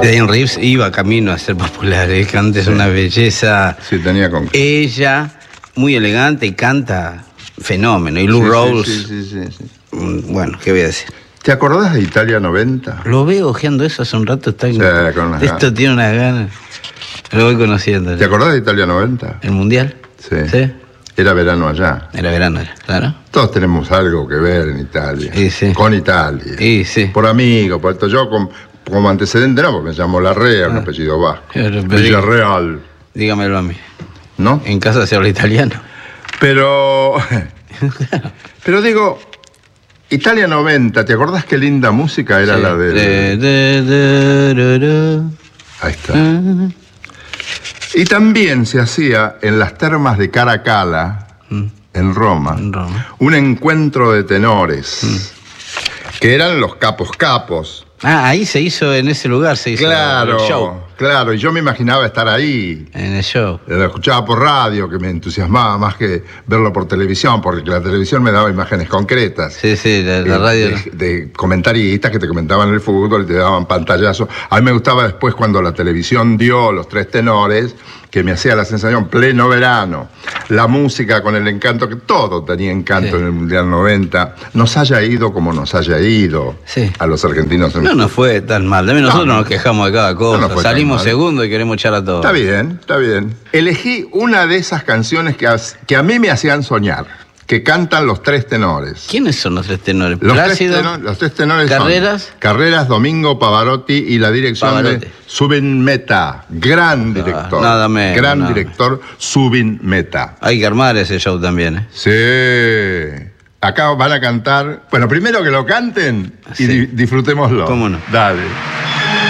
Diane Reeves iba camino a ser popular, canta es una belleza. Sí, tenía con... Ella, muy elegante y canta fenómeno. Y Lou Rawls. Sí. Bueno, ¿qué voy a decir? ¿Te acordás de Italia 90? Lo veo ojeando eso hace un rato. Está con unas esto tiene unas ganas. Lo voy conociendo. ¿Te acordás de Italia 90? ¿El Mundial? Sí. Era verano allá. Era verano, claro. Todos tenemos algo que ver en Italia. Sí. Con Italia. Sí. Por amigos, por esto. Yo como antecedente no, porque me llamo Larrea, un apellido vasco. Villarreal. Dígamelo a mí. ¿No? En casa se habla italiano. Pero digo, Italia 90, ¿te acordás qué linda música era la de... Ahí está. Y también se hacía en las termas de Caracalla, en Roma, un encuentro de tenores, que eran los capos. Ahí se hizo, en ese lugar se hizo el show. Claro, y yo me imaginaba estar ahí. En el show. Lo escuchaba por radio, que me entusiasmaba más que verlo por televisión, porque la televisión me daba imágenes concretas. Sí, la radio. De comentaristas que te comentaban el fútbol y te daban pantallazos. A mí me gustaba después cuando la televisión dio los tres tenores, que me hacía la sensación, pleno verano, la música con el encanto, que todo tenía encanto en el Mundial 90, nos haya ido como nos haya ido a los argentinos. No nos fue tan mal, también nosotros nos quejamos de cada cosa, salimos segundo y queremos echar a todos. Está bien. Elegí una de esas canciones que a mí me hacían soñar, que cantan los tres tenores. ¿Quiénes son los tres tenores? Los tres tenores Carreras. Son Carreras, Domingo, Pavarotti y la dirección de Zubin Mehta. Gran director. Nada menos. Gran director, Zubin Mehta. Hay que armar ese show también, Sí. Acá van a cantar... Bueno, primero que lo canten y disfrutémoslo. ¿Cómo no? Dale.